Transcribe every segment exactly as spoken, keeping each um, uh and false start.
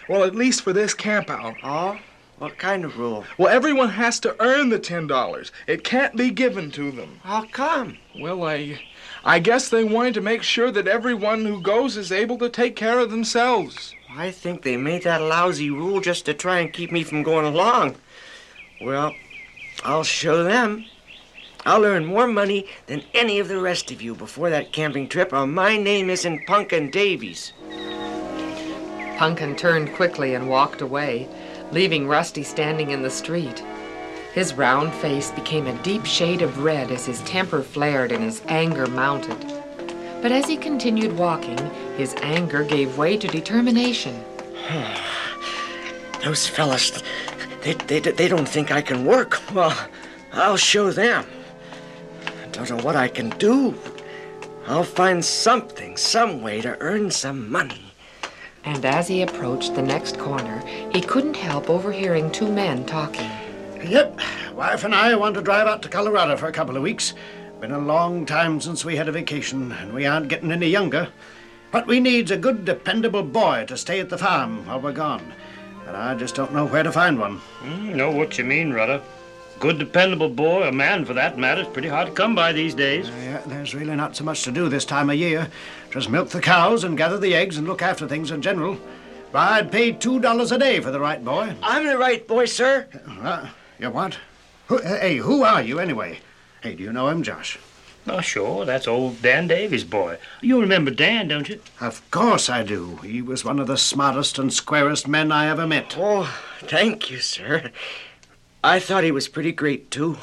Well, at least for this campout. Oh? What kind of rule? Well, everyone has to earn the ten dollars. It can't be given to them. How come? Well, I... I guess they wanted to make sure that everyone who goes is able to take care of themselves. I think they made that lousy rule just to try and keep me from going along. Well, I'll show them. I'll earn more money than any of the rest of you before that camping trip, or my name isn't Punkin Davies. Punkin turned quickly and walked away, leaving Rusty standing in the street. His round face became a deep shade of red as his temper flared and his anger mounted. But as he continued walking, his anger gave way to determination. Those fellas, they, they, they don't think I can work. Well, I'll show them. I don't know what I can do. I'll find something, some way to earn some money. And as he approached the next corner, he couldn't help overhearing two men talking. Yep, wife and I want to drive out to Colorado for a couple of weeks. Been a long time since we had a vacation, and we aren't getting any younger. What we need's a good, dependable boy to stay at the farm while we're gone. But I just don't know where to find one. Mm, know what you mean, Rudder. Good, dependable boy, a man for that matter, is pretty hard to come by these days. Uh, yeah, there's really not so much to do this time of year. Just milk the cows and gather the eggs and look after things in general. I'd pay two dollars a day for the right boy. I'm the right boy, sir. Uh, you what? Who, hey, who are you anyway? Hey, do you know him, Josh? Oh, sure, that's old Dan Davies' boy. You remember Dan, don't you? Of course I do. He was one of the smartest and squarest men I ever met. Oh, thank you, sir. I thought he was pretty great, too.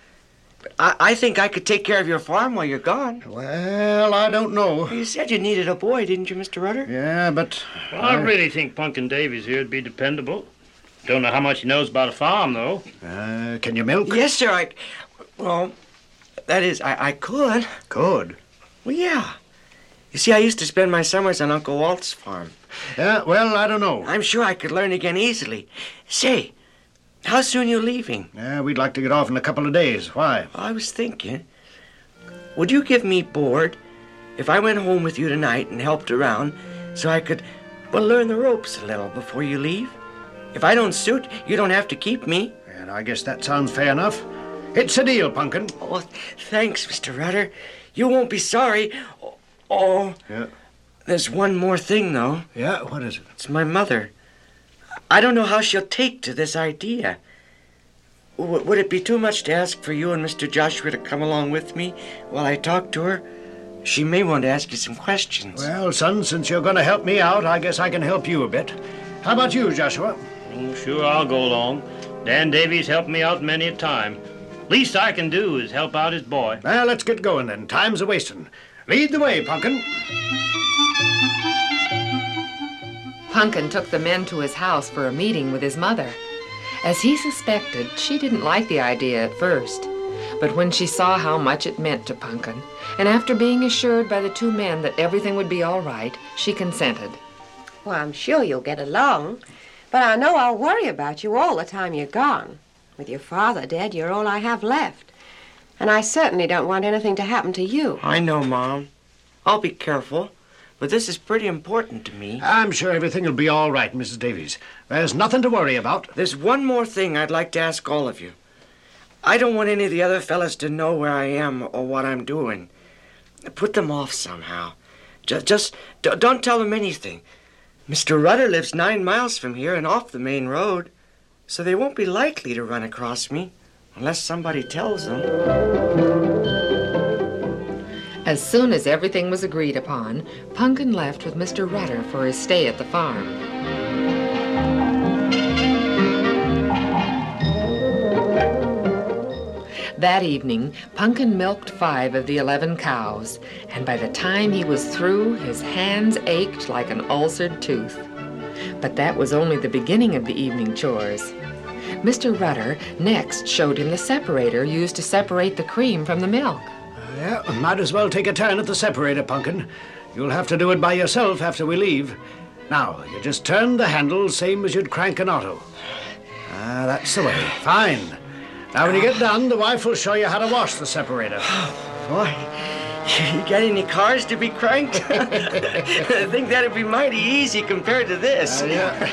I, I think I could take care of your farm while you're gone. Well, I don't know. You said you needed a boy, didn't you, Mister Rudder? Yeah, but... Well, I, I really think Punkin Davies here would be dependable. Don't know how much he knows about a farm, though. Uh, can you milk? Yes, sir, I... Well, that is, I, I could. Could? Well, yeah. You see, I used to spend my summers on Uncle Walt's farm. Yeah, well, I don't know. I'm sure I could learn again easily. Say, how soon you leaving? Yeah, we'd like to get off in a couple of days. Why? I was thinking, would you give me board if I went home with you tonight and helped around so I could, well, learn the ropes a little before you leave? If I don't suit, you don't have to keep me. And I guess that sounds fair enough. It's a deal, Punkin. Oh, thanks, Mister Rudder. You won't be sorry. Oh, oh. Yeah. There's one more thing, though. Yeah, what is it? It's my mother. I don't know how she'll take to this idea. W- would it be too much to ask for you and Mister Joshua to come along with me while I talk to her? She may want to ask you some questions. Well, son, since you're going to help me out, I guess I can help you a bit. How about you, Joshua? Oh, sure, I'll go along. Dan Davies helped me out many a time. Least I can do is help out his boy. Well, let's get going then. Time's a wasting. Lead the way, Punkin. Punkin took the men to his house for a meeting with his mother. As he suspected, she didn't like the idea at first. But when she saw how much it meant to Punkin, and after being assured by the two men that everything would be all right, she consented. Well, I'm sure you'll get along, but I know I'll worry about you all the time you're gone. With your father dead, you're all I have left. And I certainly don't want anything to happen to you. I know, Mom. I'll be careful, but this is pretty important to me. I'm sure everything will be all right, Missus Davies. There's nothing to worry about. There's one more thing I'd like to ask all of you. I don't want any of the other fellas to know where I am or what I'm doing. Put them off somehow. Just, just d- don't tell them anything. Mister Rudder lives nine miles from here and off the main road, so they won't be likely to run across me unless somebody tells them. As soon as everything was agreed upon, Punkin left with Mister Rudder for his stay at the farm. That evening, Punkin milked five of the eleven cows, and by the time he was through, his hands ached like an ulcered tooth. But that was only the beginning of the evening chores. Mister Rudder next showed him the separator used to separate the cream from the milk. Uh, yeah, might as well take a turn at the separator, Punkin. You'll have to do it by yourself after we leave. Now, you just turn the handle same as you'd crank an auto. Ah, that's the way. Fine. Now, when you get done, the wife will show you how to wash the separator. Boy, you got any cars to be cranked? I think that'd be mighty easy compared to this. Uh, yeah.